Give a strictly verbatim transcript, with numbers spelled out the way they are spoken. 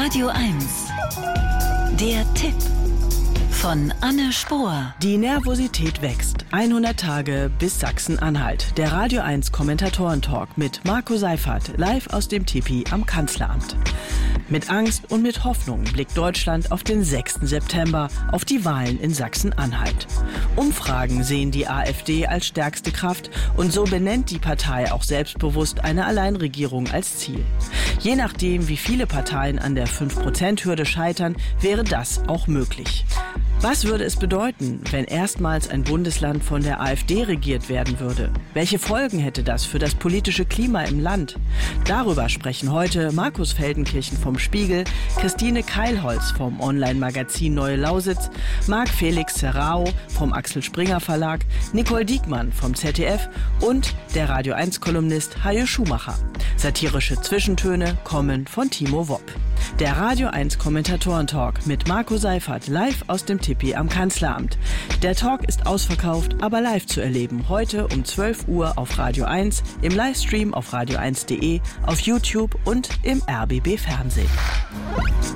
Radio eins. Der Tipp von Anne Spohr. Die Nervosität wächst. hundert Tage bis Sachsen-Anhalt. Der Radio eins Kommentatoren-Talk mit Marco Seifert, live aus dem Tipi am Kanzleramt. Mit Angst und mit Hoffnung blickt Deutschland auf den sechsten September, auf die Wahlen in Sachsen-Anhalt. Umfragen sehen die AfD als stärkste Kraft und so benennt die Partei auch selbstbewusst eine Alleinregierung als Ziel. Je nachdem, wie viele Parteien an der fünf Prozent Hürde scheitern, wäre das auch möglich. Was würde es bedeuten, wenn erstmals ein Bundesland von der AfD regiert werden würde? Welche Folgen hätte das für das politische Klima im Land? Darüber sprechen heute Markus Feldenkirchen vom Spiegel, Christine Keilholz vom Online-Magazin Neue Lausitz, Marc Felix Serrao vom Axel Springer Verlag, Nicole Diekmann vom Z D F und der Radio eins Kolumnist Hajo Schumacher. Satirische Zwischentöne kommen von Timo Wopp. Der Radio eins Kommentatoren-Talk mit Marco Seifert live aus dem Tipi am Kanzleramt. Der Talk ist ausverkauft, aber live zu erleben. Heute um zwölf Uhr auf Radio eins, im Livestream auf radio eins punkt de, auf YouTube und im R B B Fernsehen.